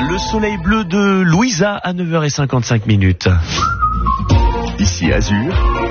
Le soleil bleu de Louisa à 9h55. Ici Azur.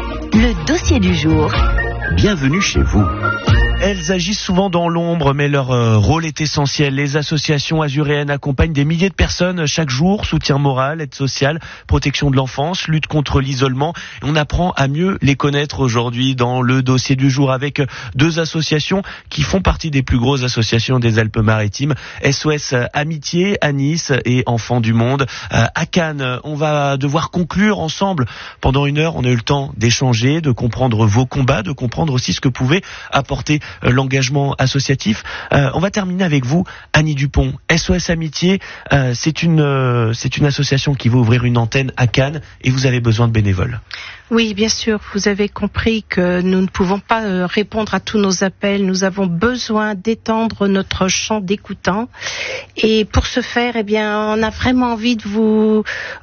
Le dossier du jour. Bienvenue chez vous. Elles agissent souvent dans l'ombre, mais leur rôle est essentiel. Les associations azuréennes accompagnent des milliers de personnes chaque jour. Soutien moral, aide sociale, protection de l'enfance, lutte contre l'isolement. On apprend à mieux les connaître aujourd'hui dans le dossier du jour avec deux associations qui font partie des plus grosses associations des Alpes-Maritimes. SOS Amitié à Nice et Enfants du Monde à Cannes. On va devoir conclure ensemble. Pendant une heure, on a eu le temps d'échanger, de comprendre vos combats, de comprendre aussi ce que pouvait apporter l'engagement associatif. On va terminer avec vous, Annie Dupont. SOS Amitié, c'est une association qui va ouvrir une antenne à Cannes et vous avez besoin de bénévoles. Oui, bien sûr. Vous avez compris que nous ne pouvons pas répondre à tous nos appels. Nous avons besoin d'étendre notre champ d'écoutants. Et pour ce faire, on a vraiment envie de vous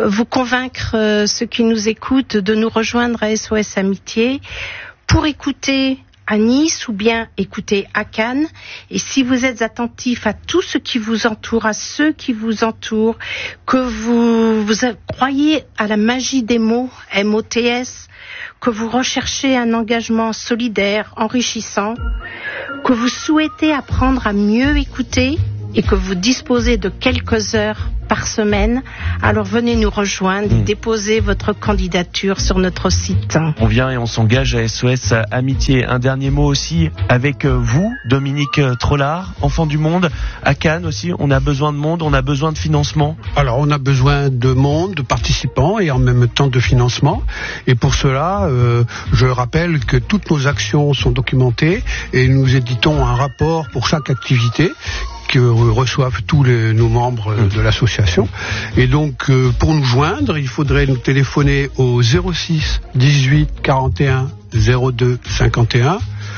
convaincre, ceux qui nous écoutent, de nous rejoindre à SOS Amitié pour écouter à Nice ou bien écouter à Cannes. Et si vous êtes attentif à tout ce qui vous entoure, à ceux qui vous entourent, que vous croyez à la magie des mots, MOTS, que vous recherchez un engagement solidaire, enrichissant, que vous souhaitez apprendre à mieux écouter et que vous disposez de quelques heures par semaine, alors venez nous rejoindre, déposez votre candidature sur notre site. On vient et on s'engage à SOS Amitié. Un dernier mot aussi avec vous, Dominique Trollard, Enfants du Monde, à Cannes aussi. On a besoin de monde, on a besoin de financement. Alors on a besoin de monde, de participants et en même temps de financement. Et pour cela, je rappelle que toutes nos actions sont documentées et nous éditons un rapport pour chaque activité que reçoivent tous nos membres de l'association. Et donc, pour nous joindre, il faudrait nous téléphoner au 06 18 41 02 51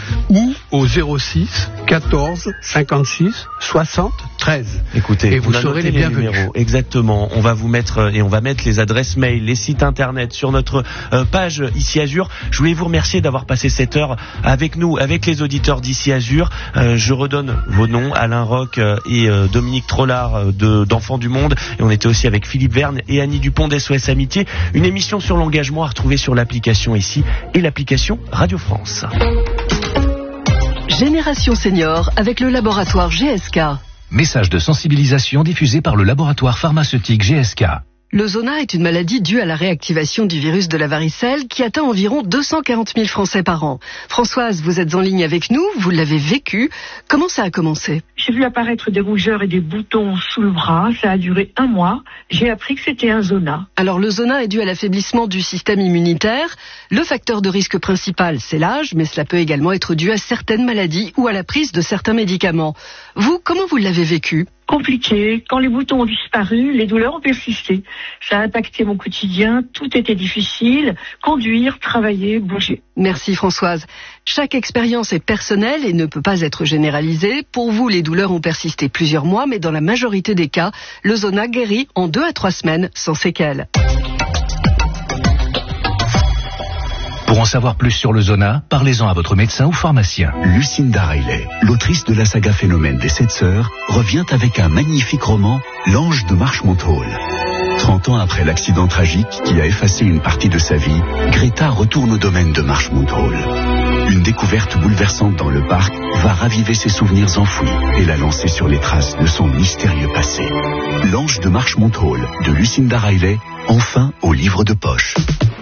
ou au 06 14 56 60 13. Écoutez, et vous serez les bienvenus. Numéros. Exactement. On va vous mettre et on va mettre les adresses mail, les sites internet sur notre page Ici Azur. Je voulais vous remercier d'avoir passé cette heure avec nous, avec les auditeurs d'Ici Azur. Je redonne vos noms, Alain Roch et Dominique Trollard d'Enfants du Monde. Et on était aussi avec Philippe Verne et Annie Dupont d'SOS Amitié. Une émission sur l'engagement à retrouver sur l'application Ici et l'application Radio France. Génération Senior avec le laboratoire GSK. Message de sensibilisation diffusé par le laboratoire pharmaceutique GSK. Le zona est une maladie due à la réactivation du virus de la varicelle qui atteint environ 240 000 Français par an. Françoise, vous êtes en ligne avec nous, vous l'avez vécu. Comment ça a commencé ? J'ai vu apparaître des rougeurs et des boutons sous le bras. Ça a duré 1 mois. J'ai appris que c'était un zona. Alors le zona est dû à l'affaiblissement du système immunitaire. Le facteur de risque principal, c'est l'âge, mais cela peut également être dû à certaines maladies ou à la prise de certains médicaments. Vous, comment vous l'avez vécu ? Compliqué. Quand les boutons ont disparu, les douleurs ont persisté. Ça a impacté mon quotidien. Tout était difficile. Conduire, travailler, bouger. Merci Françoise. Chaque expérience est personnelle et ne peut pas être généralisée. Pour vous, les douleurs ont persisté plusieurs mois, mais dans la majorité des cas, le zona guérit en 2 à 3 semaines sans séquelles. Pour en savoir plus sur le zona, parlez-en à votre médecin ou pharmacien. Lucinda Riley, l'autrice de la saga Phénomène des 7 sœurs, revient avec un magnifique roman, L'Ange de Marchmont Hall. 30 ans après l'accident tragique qui a effacé une partie de sa vie, Greta retourne au domaine de Marchmont Hall. Une découverte bouleversante dans le parc va raviver ses souvenirs enfouis et la lancer sur les traces de son mystérieux passé. L'Ange de Marchmont Hall de Lucinda Riley, enfin au livre de poche.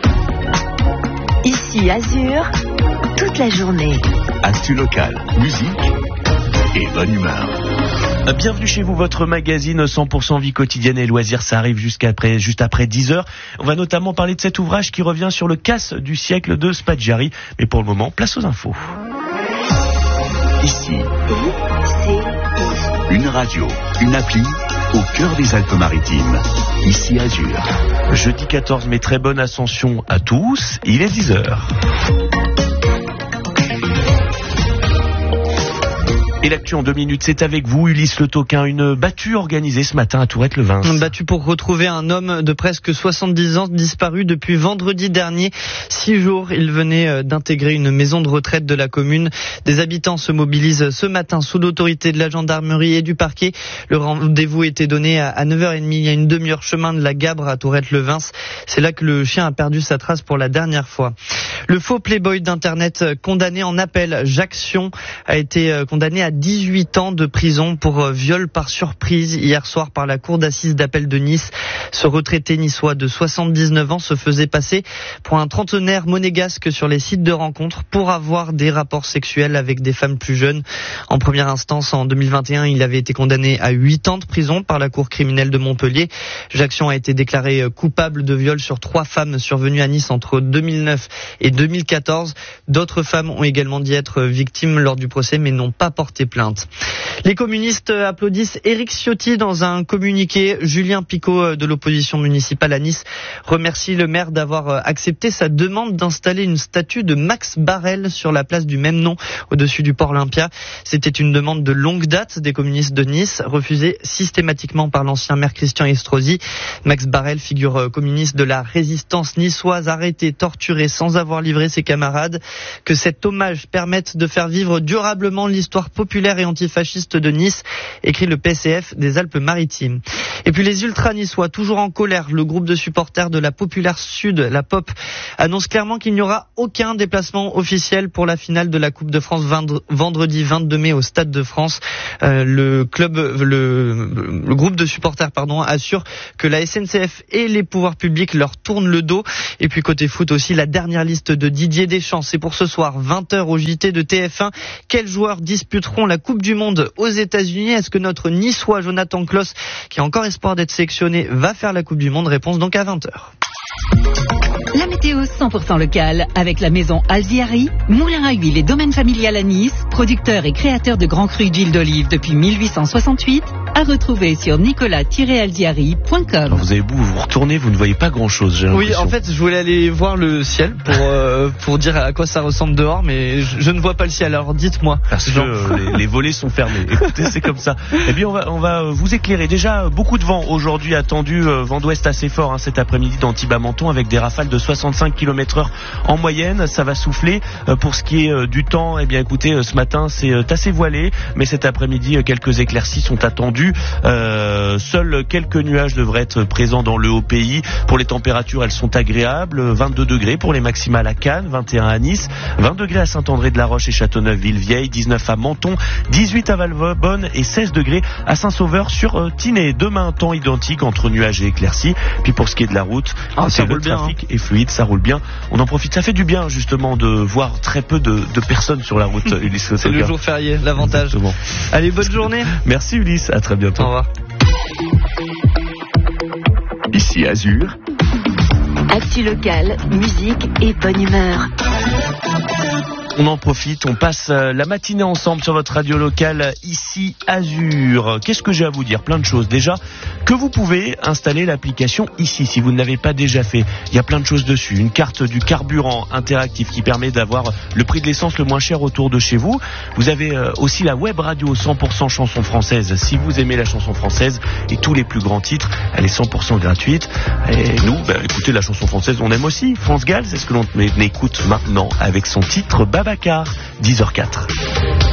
Ici Azur, toute la journée. Actu local, musique et bonne humeur. Bienvenue chez vous, votre magazine 100% vie quotidienne et loisirs. Ça arrive juste après 10h. On va notamment parler de cet ouvrage qui revient sur le casse du siècle de Spaggiari. Mais pour le moment, place aux infos. Ici, une radio, une appli au cœur des Alpes-Maritimes. Ici Azur. Jeudi 14 mai, très bonne ascension à tous. Il est 10h. Et l'actu en 2 minutes, c'est avec vous, Ulysse Le Toquin. Une battue organisée ce matin à Tourette-le-Vins. Une battue pour retrouver un homme de presque 70 ans disparu depuis vendredi dernier. 6 jours, il venait d'intégrer une maison de retraite de la commune. Des habitants se mobilisent ce matin sous l'autorité de la gendarmerie et du parquet. Le rendez-vous était donné à 9h30, il y a une demi-heure chemin de la Gabre à Tourette-le-Vins. C'est là que le chien a perdu sa trace pour la dernière fois. Le faux playboy d'internet condamné en appel, Jacques Sion, a été condamné à 18 ans de prison pour viol par surprise hier soir par la cour d'assises d'appel de Nice. Ce retraité niçois de 79 ans se faisait passer pour un trentenaire monégasque sur les sites de rencontres pour avoir des rapports sexuels avec des femmes plus jeunes. En première instance, en 2021, il avait été condamné à 8 ans de prison par la cour criminelle de Montpellier. Jacques Sion a été déclaré coupable de viol sur 3 femmes survenues à Nice entre 2009 et 2014. D'autres femmes ont également dit être victimes lors du procès mais n'ont pas porté plainte. Les communistes applaudissent Éric Ciotti dans un communiqué. Julien Picot de l'opposition municipale à Nice remercie le maire d'avoir accepté sa demande d'installer une statue de Max Barrel sur la place du même nom au-dessus du port Olympia. C'était une demande de longue date des communistes de Nice, refusée systématiquement par l'ancien maire Christian Estrosi. Max Barrel, figure communiste de la résistance niçoise, arrêté, torturé sans avoir livré ses camarades. Que cet hommage permette de faire vivre durablement l'histoire populaire et antifasciste de Nice, écrit le PCF des Alpes-Maritimes. Et puis les ultra-niçois, toujours en colère, le groupe de supporters de la Populaire Sud, la POP, annonce clairement qu'il n'y aura aucun déplacement officiel pour la finale de la Coupe de France vendredi 22 mai au Stade de France. Le groupe de supporters, assure que la SNCF et les pouvoirs publics leur tournent le dos. Et puis côté foot aussi, la dernière liste de Didier Deschamps, c'est pour ce soir, 20h au JT de TF1. Quels joueurs disputeront la Coupe du Monde aux États-Unis? Est-ce que notre Niçois Jonathan Klaus, qui a encore espoir d'être sélectionné, va faire la Coupe du Monde? Réponse donc à 20h. La météo 100% locale avec la maison Alziari, moulin à huile et domaine familial à Nice, producteur et créateur de grands crus d'huile d'olive depuis 1868, à retrouver sur nicolas-alziari.com. Vous avez beau vous retourner, vous ne voyez pas grand-chose, j'ai l'impression. Oui, en fait, je voulais aller voir le ciel pour dire à quoi ça ressemble dehors, mais je ne vois pas le ciel, alors dites-moi. Parce que les volets sont fermés. Écoutez, c'est comme ça. Eh bien, on va vous éclairer. Déjà, beaucoup de vent aujourd'hui attendu, vent d'ouest assez fort cet après-midi dans Thibas-Menton avec des rafales de 65 km/h en moyenne. Ça va souffler. Pour ce qui est du temps, eh bien, écoutez, ce matin, c'est assez voilé, mais cet après-midi, quelques éclaircies sont attendues. Seuls quelques nuages devraient être présents dans le haut pays. Pour les températures, elles sont agréables. 22 degrés pour les maximales à Cannes, 21 à Nice, 20 degrés à Saint-André-de-la-Roche et Châteauneuf-Ville-Vieille, 19 à Menton, 18 à Valbonne et 16 degrés à Saint-Sauveur sur Tinée. Demain, temps identique entre nuages et éclaircies. Puis pour ce qui est de la route, le trafic est fluide, ça roule bien. On en profite. Ça fait du bien justement de voir très peu de personnes sur la route. Ulysse, c'est le jour férié, l'avantage. Exactement. Allez, bonne journée. Merci Ulysse, à très bientôt. Au revoir. Ici Azur. Actu locale, musique et bonne humeur. On en profite, on passe la matinée ensemble sur votre radio locale, ici Azur. Qu'est-ce que j'ai à vous dire? Plein de choses. Déjà, que vous pouvez installer l'application ici, si vous ne l'avez pas déjà fait. Il y a plein de choses dessus. Une carte du carburant interactive qui permet d'avoir le prix de l'essence le moins cher autour de chez vous. Vous avez aussi la web radio 100% chanson française. Si vous aimez la chanson française et tous les plus grands titres, elle est 100% gratuite. Et nous, écoutez, la chanson française, on aime aussi. France Gall, c'est ce que l'on écoute maintenant avec son titre Babacar, 10h04.